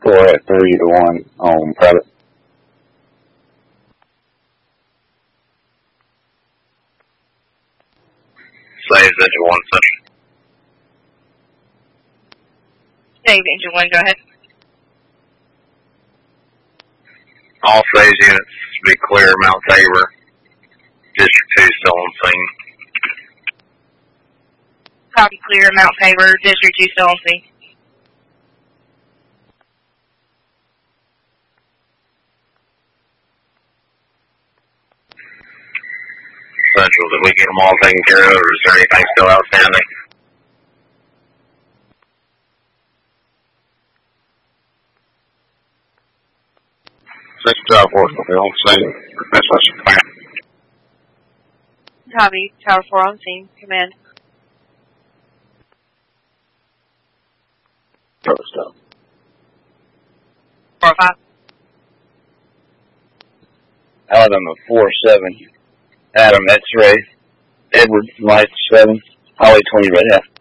score at 3-1 on private. Saves Engine 1 Central. Save Engine 1, go ahead. All phase units to be clear, Mount Tabor. District 2 still on scene. Copy, clear, Mount Tabor, District 2 still on scene. Central, did we get them all taken care of, or is there anything still outstanding? Central Tower 4 will be on scene. That's what's the plan. Copy, Tower 4 on scene. Command. Post up. 4-5. Alabama 4-7. Adam X-ray. Edward Light 7. Holly 20 Red Hat.